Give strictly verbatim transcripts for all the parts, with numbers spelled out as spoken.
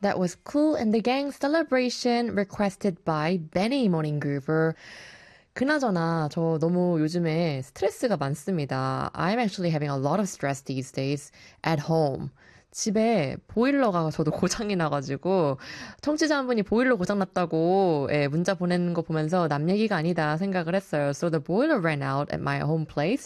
That was Cool and the Gang Celebration requested by Benny Morninggroover. 그나저나 저 너무 요즘에 스트레스가 많습니다. I'm actually having a lot of stress these days at home. 집에 보일러가 저도 고장이 나가지고 청취자 한 분이 보일러 고장 났다고 예, 문자 보내는 거 보면서 남 얘기가 아니다 생각을 했어요. So the boiler ran out at my home place.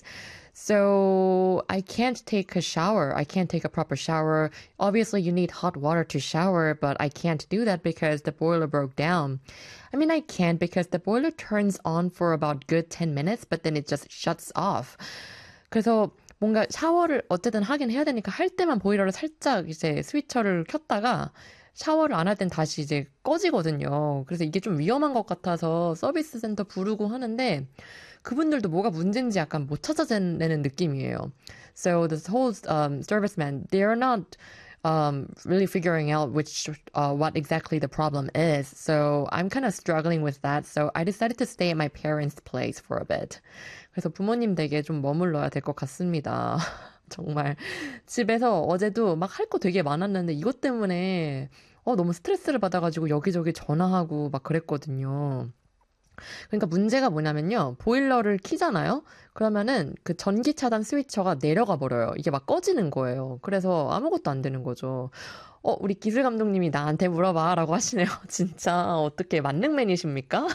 So I can't take a shower. I can't take a proper shower. Obviously, you need hot water to shower, but I can't do that because the boiler broke down. I mean, I can because the boiler turns on for about good ten minutes, but then it just shuts off. 그래서 뭔가 샤워를 어쨌든 하긴 해야 되니까 할 때만 보일러를 살짝 이제 스위처를 켰다가 샤워를 안 할 땐 다시 이제 꺼지거든요. 그래서 이게 좀 위험한 것 같아서 서비스 센터 부르고 하는데 그분들도 뭐가 문제인지 약간 못 찾아내는 느낌이에요. So this whole um, serviceman, they're not um, really figuring out which uh, what exactly the problem is. So I'm kind of struggling with that. So I decided to stay at my parents' place for a bit. 그래서 부모님 댁에 좀 머물러야 될 것 같습니다. 정말 집에서 어제도 막 할 거 되게 많았는데 이것 때문에 어, 너무 스트레스를 받아가지고 여기저기 전화하고 막 그랬거든요. 그러니까 문제가 뭐냐면요. 보일러를 키잖아요? 그러면은 그 전기 차단 스위처가 내려가 버려요. 이게 막 꺼지는 거예요. 그래서 아무것도 안 되는 거죠. 어, 우리 기술 감독님이 나한테 물어봐 라고 하시네요. 진짜 어떻게 만능맨이십니까?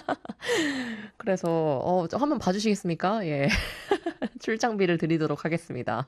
그래서 어, 한번 봐주시겠습니까? 예. 출장비를 드리도록 하겠습니다.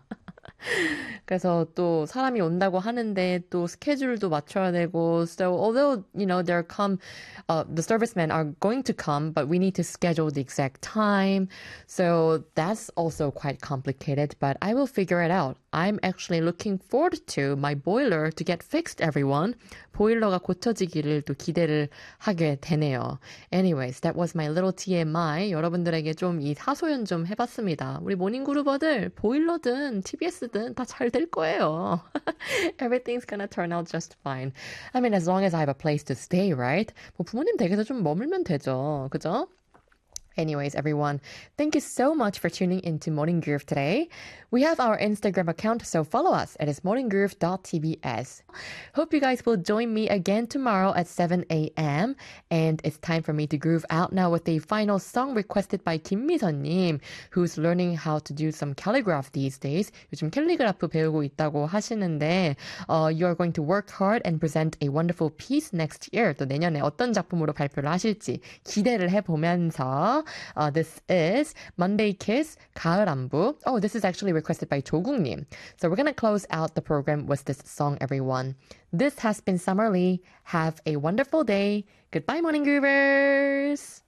그래서 또 사람이 온다고 하는데 또 스케줄도 맞춰야 되고 so although you know they're come uh, the servicemen are going to come but we need to schedule the exact time so that's also quite complicated but I will figure it out. I'm actually looking forward to my boiler to get fixed everyone. 보일러가 고쳐지기를 또 기대를 하게 되네요. Anyways, that was my little 티엠아이. 여러분들에게 좀 이 하소연 좀 해봤습니다. 우리 모닝그루버들 보일러든 티비에스든 다 잘 될 거예요. Everything's gonna turn out just fine. I mean, as long as I have a place to stay, right? 뭐 부모님 댁에서 좀 머물면 되죠. 그죠? Anyways, everyone, thank you so much for tuning into Morning Groove today. We have our Instagram account, so follow us. It is morninggroove dot t b s. Hope you guys will join me again tomorrow at seven a.m. And it's time for me to groove out now with a final song requested by 김미선님, who's learning how to do some calligraph these days. 요즘 캘리그라프 배우고 있다고 하시는데, uh, you are going to work hard and present a wonderful piece next year. 또 내년에 어떤 작품으로 발표를 하실지 기대를 해보면서 Uh, this is Monday Kiss, 가을 안부. Oh, this is actually requested by 조국님. So we're going to close out the program with this song, everyone. This has been Summer Lee. Have a wonderful day. Goodbye, Morning Groovers!